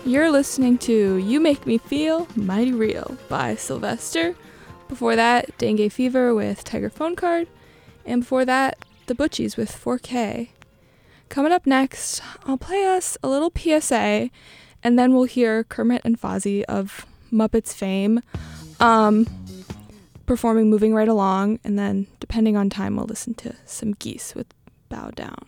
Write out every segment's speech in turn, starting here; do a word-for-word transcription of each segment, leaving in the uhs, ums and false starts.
You're listening to You Make Me Feel Mighty Real by Sylvester. Before that, Dengue Fever with Tiger Phone Card. And before that, The Butchies with four K. Coming up next, I'll play us a little P S A, and then we'll hear Kermit and Fozzie of Muppets fame um, performing Moving Right Along, and then, depending on time, we'll listen to some Geese with Bow Down.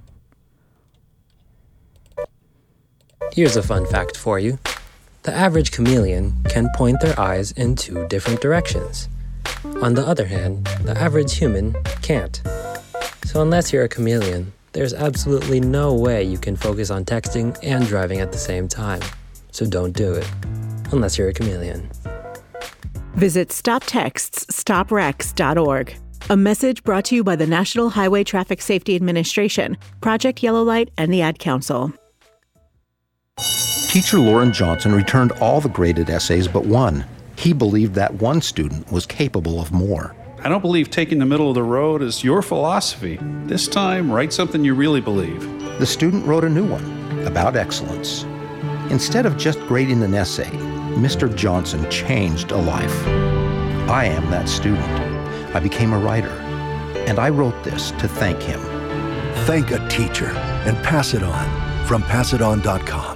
Here's a fun fact for you. The average chameleon can point their eyes in two different directions. On the other hand, the average human can't. So unless you're a chameleon, there's absolutely no way you can focus on texting and driving at the same time. So don't do it, unless you're a chameleon. Visit stop texts stop wrecks dot org. A message brought to you by the National Highway Traffic Safety Administration, Project Yellow Light, and the Ad Council. Teacher Lauren Johnson returned all the graded essays but one. He believed that one student was capable of more. I don't believe taking the middle of the road is your philosophy. This time, write something you really believe. The student wrote a new one about excellence. Instead of just grading an essay, Mister Johnson changed a life. I am that student. I became a writer, and I wrote this to thank him. Thank a teacher and pass it on from pass it on dot com.